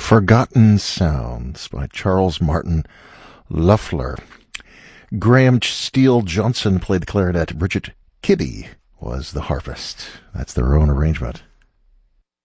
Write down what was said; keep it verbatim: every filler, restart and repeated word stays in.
Forgotten Sounds by Charles Martin Loeffler. Graham Steele Johnson played the clarinet. Bridget Kibbe was the harpist. That's their own arrangement.